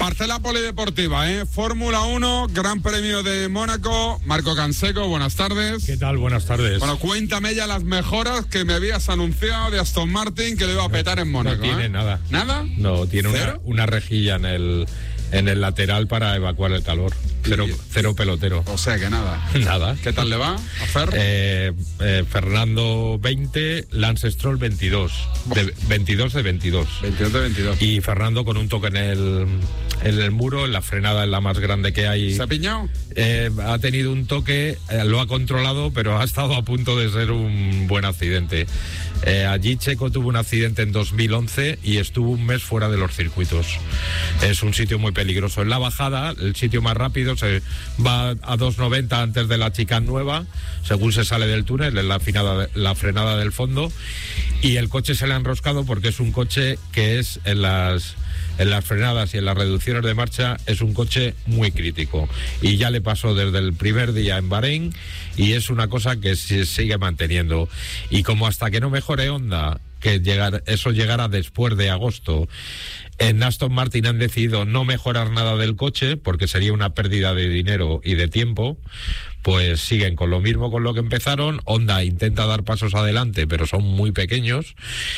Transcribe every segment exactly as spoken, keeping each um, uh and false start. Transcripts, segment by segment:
Marcela Polideportiva, ¿eh? Fórmula uno, Gran Premio de Mónaco. Marco Canseco, buenas tardes. ¿Qué tal? Buenas tardes. Bueno, cuéntame ya las mejoras que me habías anunciado de Aston Martin que le iba a petar en Mónaco. No tiene ¿eh? nada. ¿Nada? No, tiene una, una rejilla en el, en el lateral para evacuar el calor. Cero, Y, cero pelotero. O sea que nada. Nada. ¿Qué tal le va a Fer? Eh, eh, Fernando veinte, Lance Stroll veintidós. De, veintidós de veintidós. veintidós de veintidós. Y Fernando con un toque en el, en el muro, en la frenada es la más grande que hay. ¿Se ha piñado? Eh, ha tenido un toque, eh, lo ha controlado, pero ha estado a punto de ser un buen accidente. Eh, allí Checo tuvo un accidente en dos mil once y estuvo un mes fuera de los circuitos. Es un sitio muy peligroso. En la bajada, el sitio más rápido, se va a dos noventa antes de la chicane nueva, según se sale del túnel, en la, finada, la frenada del fondo, y el coche se le ha enroscado porque es un coche que es en las... en las frenadas y en las reducciones de marcha es un coche muy crítico y ya le pasó desde el primer día en Bahrein y es una cosa que se sigue manteniendo, y como hasta que no mejore Honda, que llegar, eso llegará después de agosto, en Aston Martin han decidido no mejorar nada del coche porque sería una pérdida de dinero y de tiempo, pues siguen con lo mismo con lo que empezaron. Honda intenta dar pasos adelante, pero son muy pequeños,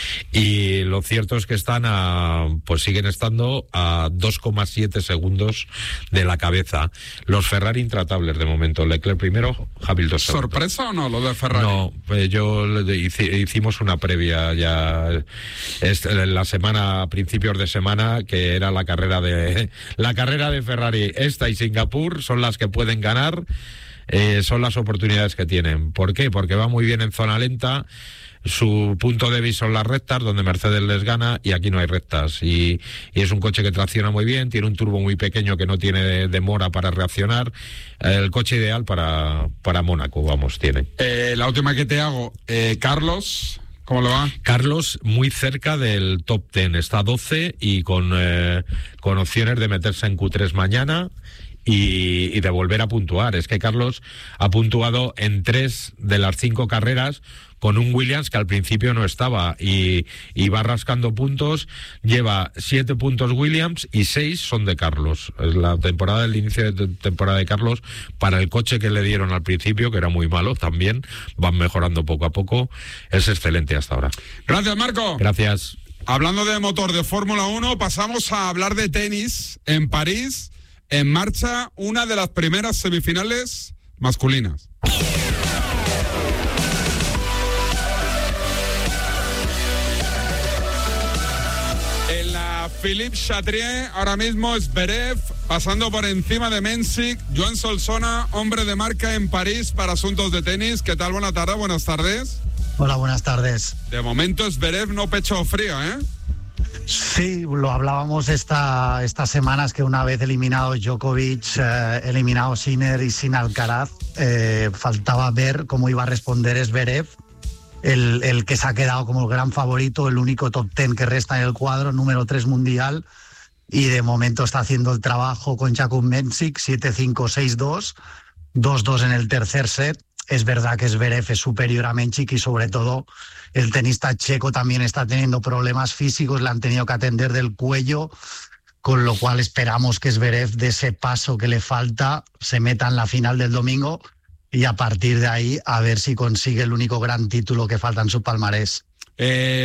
y lo cierto es que están a, pues siguen estando a dos coma siete segundos de la cabeza. Los Ferrari intratables de momento, Leclerc primero, Hamilton segundo. ¿Sorpresa o no lo de Ferrari? No, pues yo hicimos una previa ya la semana, a principios de semana, que era la carrera de la carrera de Ferrari. Esta y Singapur son las que pueden ganar. Eh, son las oportunidades que tienen. ¿Por qué? Porque va muy bien en zona lenta. Su punto débil son las rectas, donde Mercedes les gana, y aquí no hay rectas. Y, y es un coche que tracciona muy bien, tiene un turbo muy pequeño que no tiene demora para reaccionar. El coche ideal para, para Mónaco, vamos, tiene. Eh, la última que te hago, eh, Carlos, ¿cómo lo va? Carlos muy cerca del top diez, está a doce y con, eh, con opciones de meterse en Q tres mañana. Y, y de volver a puntuar. Es que Carlos ha puntuado en tres de las cinco carreras con un Williams que al principio no estaba, y, y va rascando puntos. Lleva siete puntos Williams y seis son de Carlos. Es la temporada, el inicio de temporada de Carlos, para el coche que le dieron al principio, que era muy malo también, van mejorando poco a poco, es excelente hasta ahora. Gracias, Marco. Gracias. Hablando de motor de Fórmula uno, pasamos a hablar de tenis. En París, en marcha una de las primeras semifinales masculinas. En la Philippe Chatrier, ahora mismo Zverev pasando por encima de Mensik. Joan Solsona, hombre de marca en París para asuntos de tenis. ¿Qué tal? Buenas tardes, buenas tardes. Hola, buenas tardes. De momento Zverev no pecho frío, ¿eh? Sí, lo hablábamos esta, estas semanas, que una vez eliminado Djokovic, eh, eliminado Sinner y sin Alcaraz, eh, faltaba ver cómo iba a responder Zverev, el, el que se ha quedado como el gran favorito, el único top diez que resta en el cuadro, número tres mundial, y de momento está haciendo el trabajo con Jakub Mensik, siete cinco, seis dos, dos dos en el tercer set. Es verdad que Zverev es superior a Mensik y sobre todo el tenista checo también está teniendo problemas físicos, le han tenido que atender del cuello, con lo cual esperamos que Zverev, de ese paso que le falta, se meta en la final del domingo y a partir de ahí a ver si consigue el único gran título que falta en su palmarés. Eh...